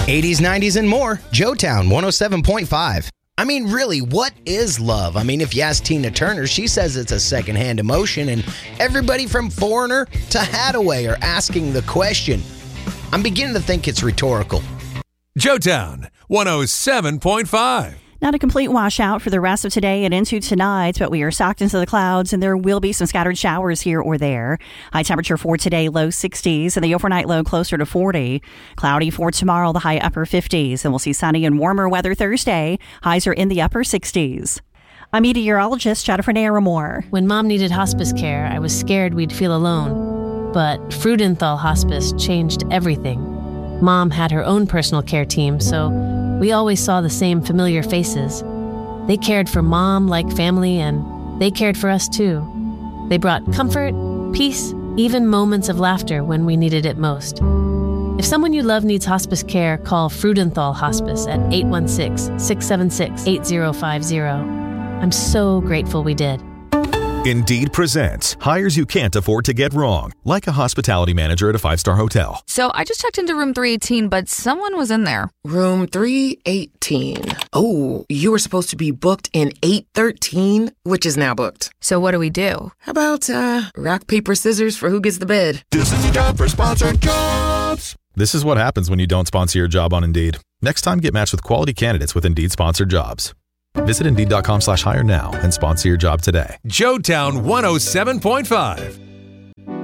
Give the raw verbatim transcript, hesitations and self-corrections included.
eighties, nineties, and more. Joetown one oh seven point five. I mean, really, what is love? I mean, if you ask Tina Turner, she says it's a secondhand emotion, and everybody from Foreigner to Hathaway are asking the question. I'm beginning to think it's rhetorical. Joetown one oh seven point five. Not a complete washout for the rest of today and into tonight, but we are socked into the clouds and there will be some scattered showers here or there. High temperature for today, low sixties, and the overnight low closer to forty. Cloudy for tomorrow, the high upper fifties, and we'll see sunny and warmer weather Thursday. Highs are in the upper sixties. I'm meteorologist Jennifer Naramore. When Mom needed hospice care, I was scared we'd feel alone. But Freudenthal Hospice changed everything. Mom had her own personal care team, so we always saw the same familiar faces. They cared for Mom like family, and they cared for us too. They brought comfort, peace, even moments of laughter when we needed it most. If someone you love needs hospice care, call Freudenthal Hospice at eight one six, six seven six, eight zero five zero. I'm so grateful we did. Indeed presents hires you can't afford to get wrong, like a hospitality manager at a five-star hotel. So I just checked into room three eighteen, but someone was in there. Room three eighteen. Oh, you were supposed to be booked in eight thirteen, which is now booked. So what do we do? How about uh, rock, paper, scissors for who gets the bed? This is time for sponsored jobs. This is what happens when you don't sponsor your job on Indeed. Next time, get matched with quality candidates with Indeed sponsored jobs. Visit Indeed.com slash hire now and sponsor your job today. Joetown one oh seven point five.